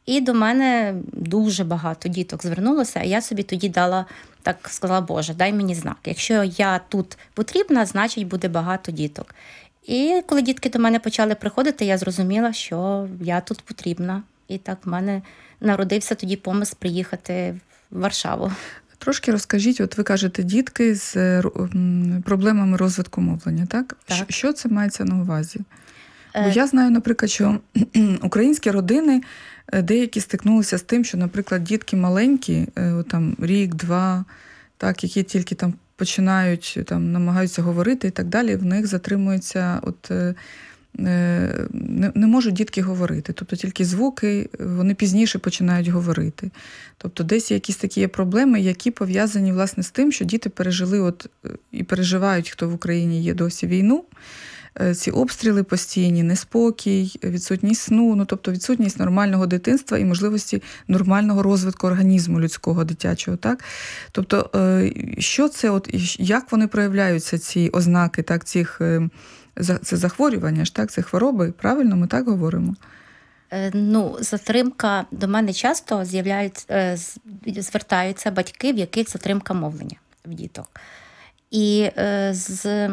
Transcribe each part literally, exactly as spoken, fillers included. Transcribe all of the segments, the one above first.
І до мене дуже багато діток звернулося, а я собі тоді дала, так сказала, Боже, дай мені знак. Якщо я тут потрібна, значить буде багато діток. І коли дітки до мене почали приходити, я зрозуміла, що я тут потрібна. І так в мене народився тоді помисл приїхати в Варшаву. Трошки розкажіть, от ви кажете, дітки з проблемами розвитку мовлення, так? Так. Що це мається на увазі? Бо я знаю, наприклад, що українські родини деякі стикнулися з тим, що, наприклад, дітки маленькі, там рік, два, так, які тільки там починають, там намагаються говорити і так далі, в них затримується, от не, не можуть дітки говорити. Тобто тільки звуки, вони пізніше починають говорити. Тобто десь якісь такі є проблеми, які пов'язані, власне, з тим, що діти пережили от, і переживають, хто в Україні є досі війну, ці обстріли постійні, неспокій, відсутність сну, ну, тобто відсутність нормального дитинства і можливості нормального розвитку організму людського, дитячого, так? Тобто, що це, от, як вони проявляються, ці ознаки, так, цих, це захворювання, ж, так, це хвороби, правильно ми так говоримо? Ну, затримка, до мене часто з'являються, звертаються батьки, в яких затримка мовлення в діток. І з...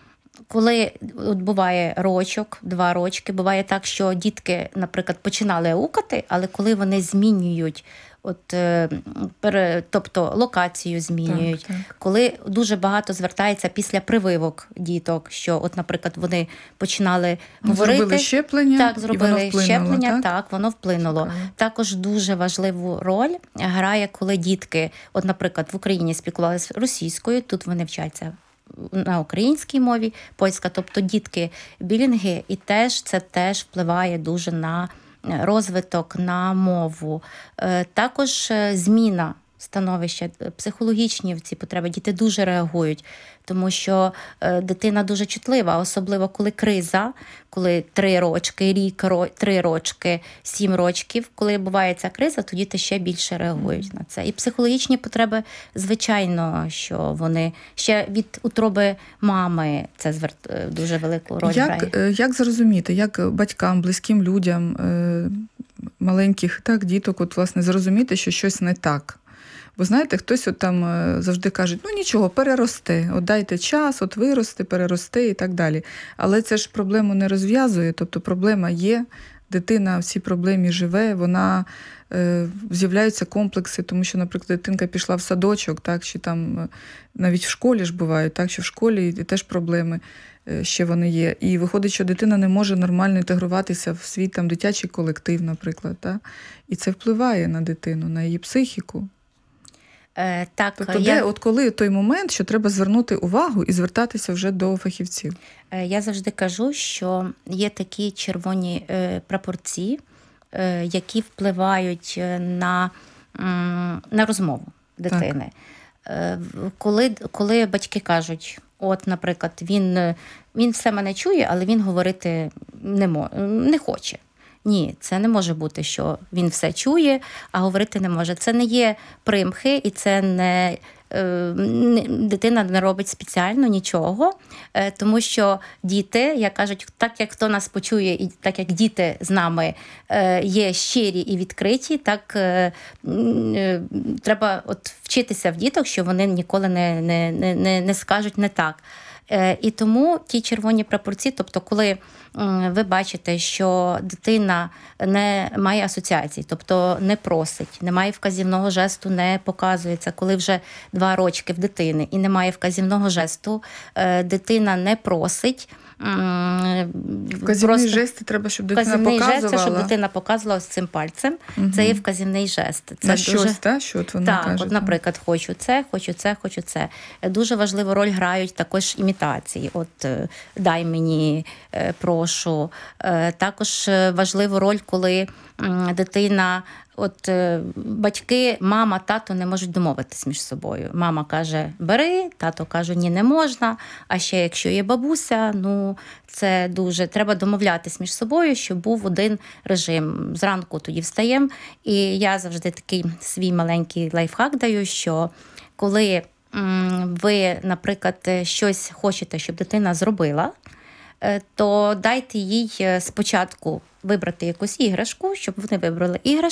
Коли от буває рочок, два рочки, буває так, що дітки, наприклад, починали аукати, але коли вони змінюють, от, пере, тобто локацію змінюють, так, так. Коли дуже багато звертається після прививок діток, що, от, наприклад, вони починали говорити. Зробили щеплення, так, зробили і воно вплинуло, щеплення, так? так, воно вплинуло. Цікаво. Також дуже важливу роль грає, коли дітки, от, наприклад, в Україні спілкувалися російською, тут вони вчаться на українській мові, польська, тобто дітки білінги, і теж це теж впливає дуже на розвиток, на мову. Також зміна становища, психологічні ці потреби, діти дуже реагують, тому що дитина дуже чутлива, особливо коли криза, коли три рочки, рік, три рочки, сім рочків, коли буває ця криза, то діти ще більше реагують на це. І психологічні потреби, звичайно, що вони ще від утроби мами це дуже велику роль як, грає. Як зрозуміти, як батькам, близьким людям, маленьких так, діток, от, власне, зрозуміти, що щось не так? Бо, знаєте, хтось от там завжди каже, ну нічого, переросте, от дайте час, от виросте, переросте і так далі. Але це ж проблему не розв'язує, тобто проблема є, дитина в цій проблемі живе, вона, е, з'являються комплекси, тому що, наприклад, дитинка пішла в садочок, так, чи там навіть в школі ж бувають, так, що в школі теж проблеми ще вони є. І виходить, що дитина не може нормально інтегруватися в свій там дитячий колектив, наприклад, так? І це впливає на дитину, на її психіку. Е, так, тобто, я... де, от коли той момент, що треба звернути увагу і звертатися вже до фахівців? Е, я завжди кажу, що є такі червоні е, прапорці, е, які впливають на, е, на розмову дитини. Е, коли, коли батьки кажуть, от, наприклад, він, він все мене чує, але він говорити не, мо, не хоче. Ні, це не може бути, що він все чує, а говорити не може. Це не є примхи, і це не, е, не дитина не робить спеціально нічого, е, тому що діти, як кажуть, так як хто нас почує, і так як діти з нами е, є щирі і відкриті, так е, е, треба от вчитися в діток, що вони ніколи не, не, не, не скажуть не так. І тому ті червоні прапорці, тобто коли ви бачите, що дитина не має асоціацій, тобто не просить, немає вказівного жесту, не показується, коли вже два рочки в дитини і немає вказівного жесту, дитина не просить. Вказівний жест треба, щоб дитина вказівний показувала. Жест, щоб дитина показувала з цим пальцем. Угу. Це є вказівний жест. Це на дуже... щось, та? Що от вона так, каже? От, наприклад, хочу це, хочу це, хочу це. Дуже важливу роль грають також імітації. От дай мені, прошу. Також важливу роль, коли дитина, от батьки, мама, тато не можуть домовитись між собою. Мама каже, бери, тато каже, ні, не можна. А ще якщо є бабуся, ну це дуже, треба домовлятись між собою, щоб був один режим. Зранку тоді встаємо. І я завжди такий свій маленький лайфхак даю, що коли ви, наприклад, щось хочете, щоб дитина зробила, то дайте їй спочатку вибрати якусь іграшку, щоб вони вибрали іграшку.